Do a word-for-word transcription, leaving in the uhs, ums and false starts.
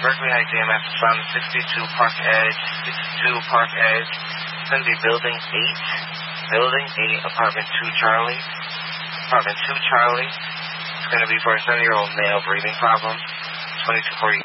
Berkeley High D M S is on sixty-two Park Edge, sixty-two Park Edge. It's going to be Building eight, Building eight, Apartment two Charlie. Apartment two Charlie. It's going to be for a seven-year-old male breathing problems. twenty-two forty